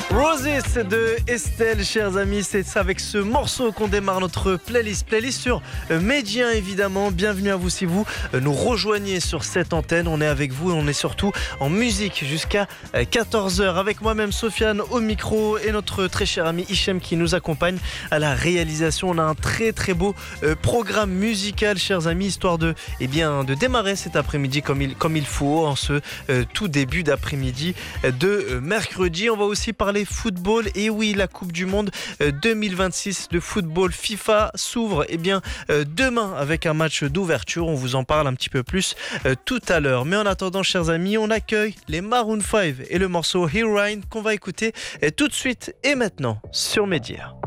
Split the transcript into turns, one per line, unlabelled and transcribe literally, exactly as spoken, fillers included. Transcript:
Roses de Estelle, chers amis, c'est avec ce morceau qu'on démarre notre playlist. Playlist sur Médien, évidemment. Bienvenue à vous si vous nous rejoignez sur cette antenne. On est avec vous et on est surtout en musique jusqu'à quatorze heures. Avec moi-même, Sofiane au micro et notre très cher ami Hichem qui nous accompagne à la réalisation. On a un très très beau programme musical, chers amis, histoire de, eh bien, de démarrer cet après-midi comme il, comme il faut en ce euh, tout début d'après-midi de euh, mercredi. On va aussi parler football. Et oui, la Coupe du Monde deux mille vingt-six de football FIFA s'ouvre eh bien, euh, demain avec un match d'ouverture. On vous en parle un petit peu plus euh, tout à l'heure. Mais en attendant, chers amis, on accueille les Maroon five et le morceau Heroine qu'on va écouter euh, tout de suite et maintenant sur Média.